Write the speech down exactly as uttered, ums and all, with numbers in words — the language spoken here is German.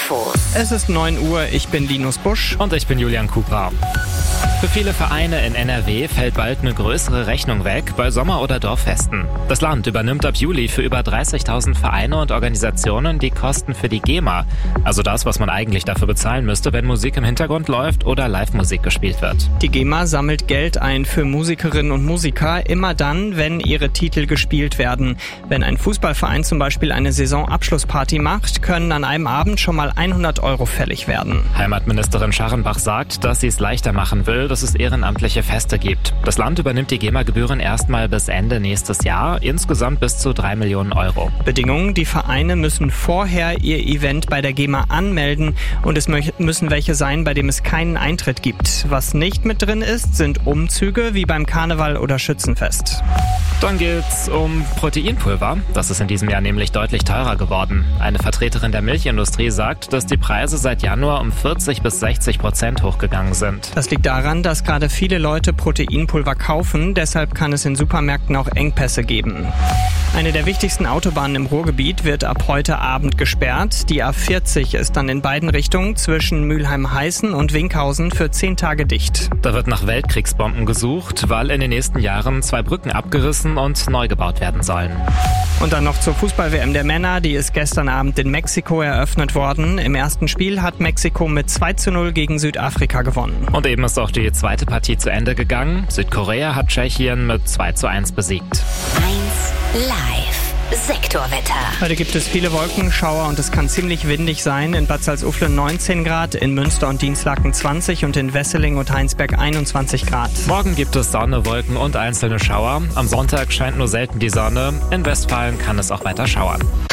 Infos. Es ist neun Uhr, ich bin Linus Busch. Und ich bin Julian Kupra. Für viele Vereine in N R W fällt bald eine größere Rechnung weg bei Sommer- oder Dorffesten. Das Land übernimmt ab Juli für über dreißigtausend Vereine und Organisationen die Kosten für die GEMA. Also das, was man eigentlich dafür bezahlen müsste, wenn Musik im Hintergrund läuft oder Live-Musik gespielt wird. Die GEMA sammelt Geld ein für Musikerinnen und Musiker, immer dann, wenn ihre Titel gespielt werden. Wenn ein Fußballverein zum Beispiel eine Saisonabschlussparty macht, können an einem Abend schon mal hundert Euro fällig werden. Heimatministerin Scharrenbach sagt, dass sie es leichter machen will, dass es ehrenamtliche Feste gibt. Das Land übernimmt die GEMA-Gebühren erstmal bis Ende nächstes Jahr, insgesamt bis zu drei Millionen Euro. Bedingung: Die Vereine müssen vorher ihr Event bei der GEMA anmelden und es müssen welche sein, bei dem es keinen Eintritt gibt. Was nicht mit drin ist, sind Umzüge wie beim Karneval oder Schützenfest. Dann geht's um Proteinpulver. Das ist in diesem Jahr nämlich deutlich teurer geworden. Eine Vertreterin der Milchindustrie sagt, dass die Preise seit Januar um vierzig bis sechzig Prozent hochgegangen sind. Das liegt daran, dass gerade viele Leute Proteinpulver kaufen. Deshalb kann es in Supermärkten auch Engpässe geben. Eine der wichtigsten Autobahnen im Ruhrgebiet wird ab heute Abend gesperrt. Die A vierzig ist dann in beiden Richtungen zwischen Mülheim-Heißen und Winkhausen für zehn Tage dicht. Da wird nach Weltkriegsbomben gesucht, weil in den nächsten Jahren zwei Brücken abgerissen und neu gebaut werden sollen. Und dann noch zur Fußball-W M der Männer. Die ist gestern Abend in Mexiko eröffnet worden. Im ersten Spiel hat Mexiko mit zwei zu null gegen Südafrika gewonnen. Und eben ist auch die zweite Partie zu Ende gegangen. Südkorea hat Tschechien mit zwei zu eins besiegt. eins Live Sektorwetter. Heute gibt es viele Wolkenschauer und es kann ziemlich windig sein. In Bad Salzuflen neunzehn Grad, in Münster und Dinslaken zwanzig und in Wesseling und Heinsberg einundzwanzig Grad. Morgen gibt es Sonne, Wolken und einzelne Schauer. Am Sonntag scheint nur selten die Sonne. In Westfalen kann es auch weiter schauern.